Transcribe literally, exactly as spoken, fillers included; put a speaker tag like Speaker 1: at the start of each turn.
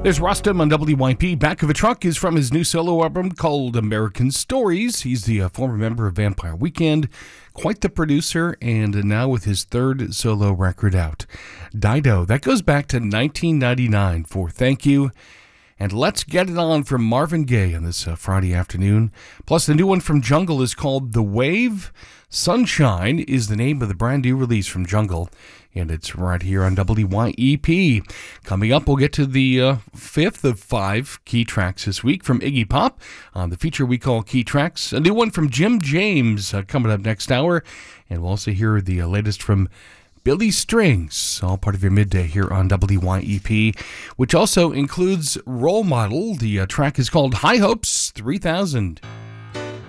Speaker 1: There's Rustam on W Y P. Back of a Truck is from his new solo album called American Stories. He's the uh, former member of Vampire Weekend, quite the producer, and now with his third solo record out. Dido, that goes back to nineteen ninety-nine for Thank You. And Let's Get It On from Marvin Gaye on this uh, Friday afternoon. Plus, the new one from Jungle is called The Wave. Sunshine is the name of the brand new release from Jungle, and it's right here on W Y E P. Coming up, we'll get to the uh, fifth of five key tracks this week from Iggy Pop on the feature we call Key Tracks. A new one from Jim James uh, coming up next hour, and we'll also hear the uh, latest from Billy Strings, all part of your midday here on W Y E P, which also includes Role Model. The uh, track is called High Hopes three thousand.